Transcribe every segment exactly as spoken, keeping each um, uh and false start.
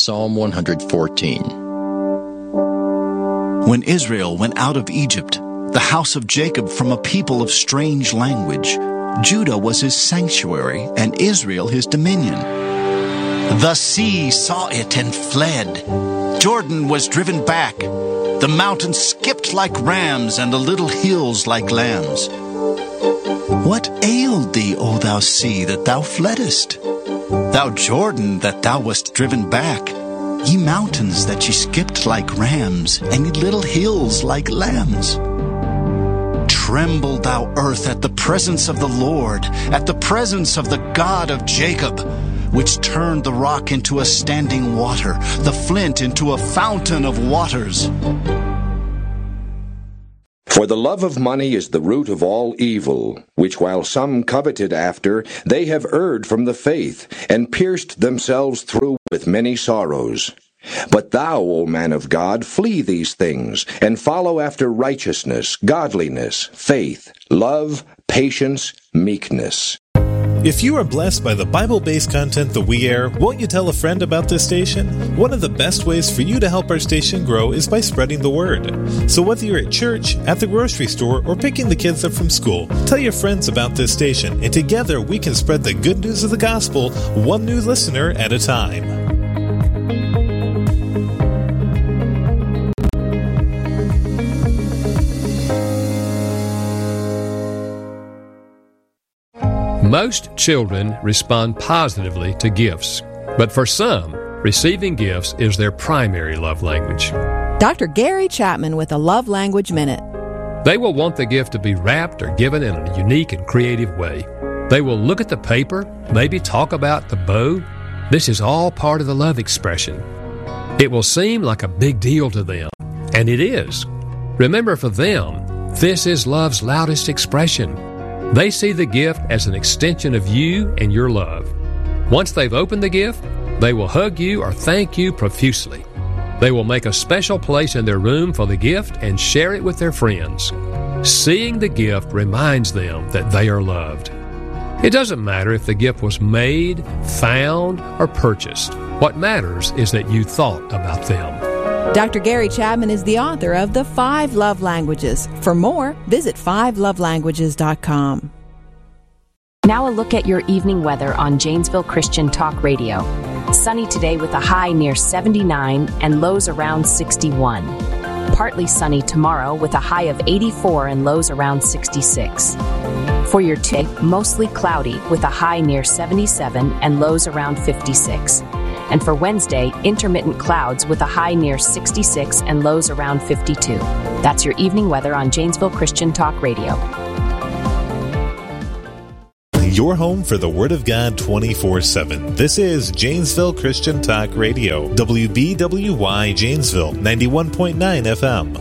Psalm one fourteen. When Israel went out of Egypt, the house of Jacob from a people of strange language, Judah was his sanctuary, and Israel his dominion. The sea saw it and fled. Jordan was driven back. The mountains skipped like rams, and the little hills like lambs. What ailed thee, O thou sea, that thou fleddest? Thou Jordan, that thou wast driven back? Ye mountains, that ye skipped like rams, and ye little hills like lambs? Tremble, thou earth, at the presence of the Lord, at the presence of the God of Jacob, which turned the rock into a standing water, the flint into a fountain of waters. For the love of money is the root of all evil, which while some coveted after, they have erred from the faith, and pierced themselves through with many sorrows. But thou, O man of God, flee these things, and follow after righteousness, godliness, faith, love, patience, meekness. If you are blessed by the Bible-based content that we air, won't you tell a friend about this station? One of the best ways for you to help our station grow is by spreading the word. So whether you're at church, at the grocery store, or picking the kids up from school, tell your friends about this station, and together we can spread the good news of the gospel one new listener at a time. Most children respond positively to gifts, but for some, receiving gifts is their primary love language. Doctor Gary Chapman with a Love Language Minute. They will want the gift to be wrapped or given in a unique and creative way. They will look at the paper, maybe talk about the bow. This is all part of the love expression. It will seem like a big deal to them, and it is. Remember, for them, this is love's loudest expression. They see the gift as an extension of you and your love. Once they've opened the gift, they will hug you or thank you profusely. They will make a special place in their room for the gift and share it with their friends. Seeing the gift reminds them that they are loved. It doesn't matter if the gift was made, found, or purchased. What matters is that you thought about them. Doctor Gary Chapman is the author of The Five Love Languages. For more, visit five love languages dot com. Now a look at your evening weather on Janesville Christian Talk Radio. Sunny today with a high near seventy-nine and lows around sixty-one. Partly sunny tomorrow with a high of eighty-four and lows around sixty-six. For your Tuesday, mostly cloudy with a high near seventy-seven and lows around fifty-six. And for Wednesday, intermittent clouds with a high near sixty-six and lows around fifty-two. That's your evening weather on Janesville Christian Talk Radio. Your home for the Word of God twenty-four seven. This is Janesville Christian Talk Radio, W B W Y Janesville, ninety-one point nine F M.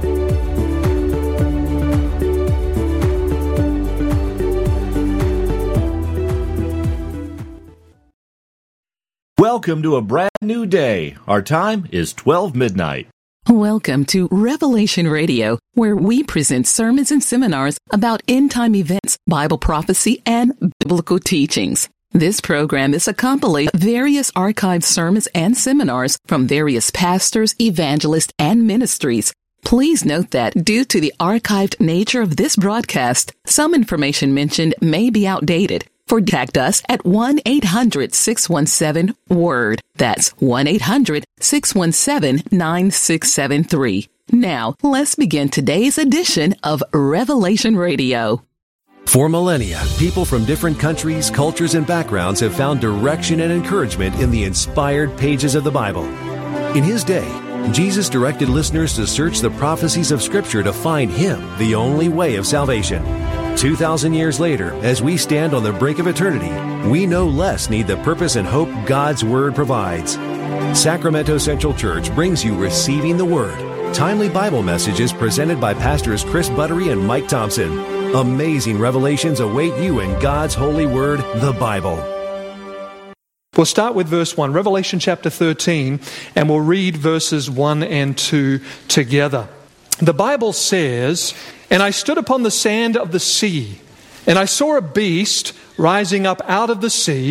Welcome to a brand new day. Our time is twelve midnight. Welcome to Revelation Radio, where we present sermons and seminars about end-time events, Bible prophecy, and biblical teachings. This program is a compilation of various archived sermons and seminars from various pastors, evangelists, and ministries. Please note that due to the archived nature of this broadcast, some information mentioned may be outdated. Contact us at one eight hundred six one seven WORD. That's one eight hundred six one seven nine six seven three. Now, let's begin today's edition of Revelation Radio. For millennia, people from different countries, cultures, and backgrounds have found direction and encouragement in the inspired pages of the Bible. In His day, Jesus directed listeners to search the prophecies of Scripture to find Him, the only way of salvation. Two thousand years later, as we stand on the brink of eternity, we no less need the purpose and hope God's Word provides. Sacramento Central Church brings you Receiving the Word, timely Bible messages presented by Pastors Chris Buttery and Mike Thompson. Amazing revelations await you in God's holy Word, the Bible. We'll start with verse one, Revelation chapter thirteen, and we'll read verses one and two together. The Bible says, "And I stood upon the sand of the sea, and I saw a beast rising up out of the sea,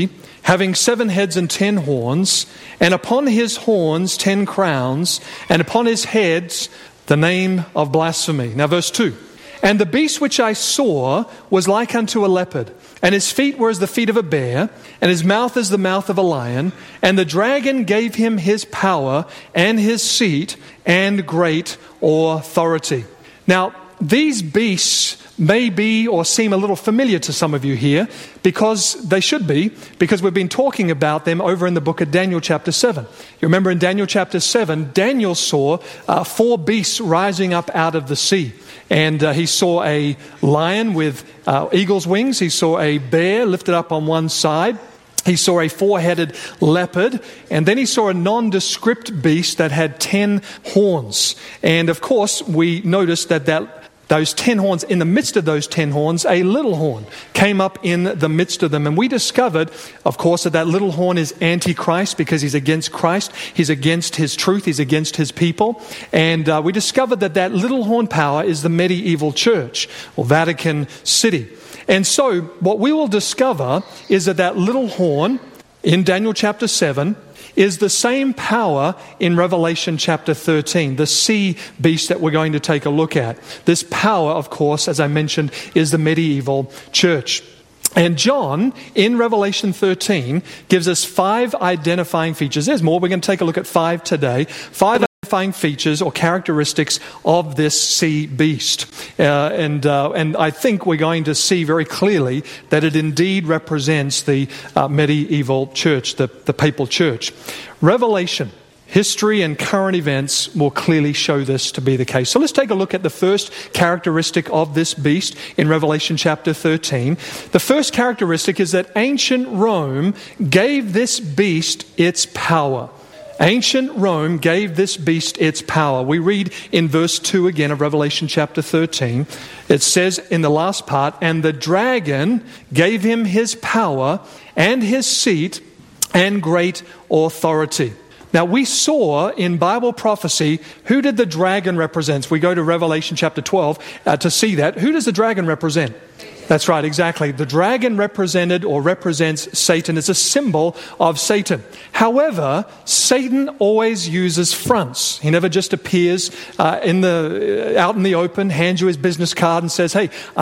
having seven heads and ten horns, and upon his horns ten crowns, and upon his heads the name of blasphemy. Now verse two. And the beast which I saw was like unto a leopard, and his feet were as the feet of a bear, and his mouth as the mouth of a lion. And the dragon gave him his power and his seat and great authority. Now, these beasts may be or seem a little familiar to some of you here, because they should be, because we've been talking about them over in the book of Daniel chapter seven. You remember in Daniel chapter seven, Daniel saw uh, four beasts rising up out of the sea. And uh, he saw a lion with uh, eagle's wings. He saw a bear lifted up on one side. He saw a four-headed leopard, and then he saw a nondescript beast that had ten horns. And of course, we noticed that, that those ten horns, in the midst of those ten horns, a little horn came up in the midst of them. And we discovered, of course, that that little horn is Antichrist, because he's against Christ. He's against his truth. He's against his people. And uh, we discovered that that little horn power is the medieval church, or Vatican City. And so what we will discover is that that little horn in Daniel chapter seven is the same power in Revelation chapter thirteen, the sea beast that we're going to take a look at. This power, of course, as I mentioned, is the medieval church. And John, in Revelation thirteen, gives us five identifying features. There's more. We're going to take a look at five today. Five identifying features or characteristics of this sea beast. Uh, and uh, and I think we're going to see very clearly that it indeed represents the uh, medieval church, the, the papal church. Revelation, history and current events will clearly show this to be the case. So let's take a look at the first characteristic of this beast in Revelation chapter thirteen. The first characteristic is that ancient Rome gave this beast its power. Ancient Rome gave this beast its power. We read in verse two again of Revelation chapter thirteen. It says in the last part, and the dragon gave him his power and his seat and great authority. Now we saw in Bible prophecy, who did the dragon represent? We go to Revelation chapter twelve uh, to see that. Who does the dragon represent? That's right, exactly. The dragon represented or represents Satan. It's a symbol of Satan. However, Satan always uses fronts. He never just appears uh, in the uh, out in the open, hands you his business card and says, hey,